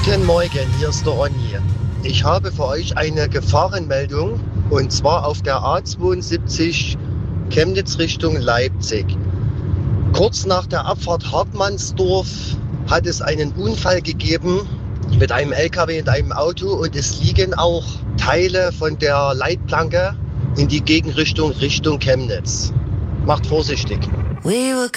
Guten Morgen, hier ist der Ronny. Ich habe für euch eine Gefahrenmeldung und zwar auf der A72 Chemnitz Richtung Leipzig. Kurz nach der Abfahrt Hartmannsdorf hat es einen Unfall gegeben mit einem LKW und einem Auto und es liegen auch Teile von der Leitplanke in die Gegenrichtung Richtung Chemnitz. Macht vorsichtig.